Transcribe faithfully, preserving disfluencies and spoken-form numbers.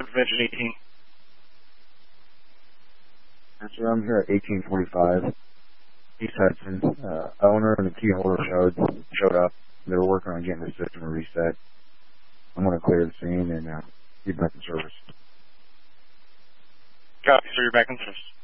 Convention eighteen. So I'm here at eighteen forty-five. East Hudson. Uh, owner and the key holder showed showed up. They were working on getting the system reset. I'm going to clear the scene and uh, be back in service. Copy, sir. You're back in service.